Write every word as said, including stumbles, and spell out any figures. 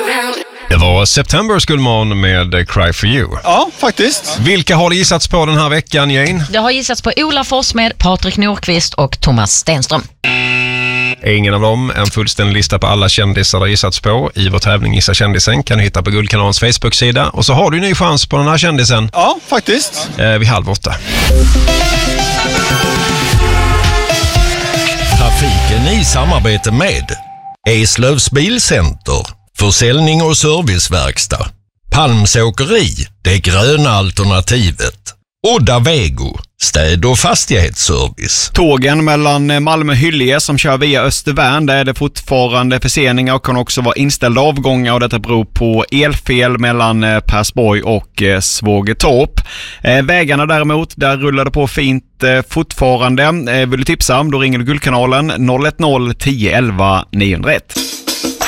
Det var September Skullman med Cry for You. Ja, faktiskt. Vilka har det gissats på den här veckan, Jane? Det har gissats på Ola Forssmed, Patrik Nordqvist och Thomas Stenström. Ingen av dem. En fullständig lista på alla kändisar har gissats på i vår tävling Gissa kändisen kan du hitta på Guldkanalens Facebook-sida. Och så har du en ny chans på den här kändisen. Ja, faktiskt. Eh, vid halv åtta. Trafiken i samarbete med Eslövs Bilcenter, försäljning och serviceverkstad, Palmsåkeri, det gröna alternativet, Odda Vego, städ- och fastighetsservice. Tågen mellan Malmö och Hyllie som kör via Östervärn, där är det fortfarande förseningar och kan också vara inställda avgångar, och detta beror på elfel mellan Persborg och Svågertorp. Eh, vägarna däremot, där rullar det på fint eh, fortfarande. Eh, vill du tipsa, då ringer du Guldkanalen noll ett noll tio elva niohundraett.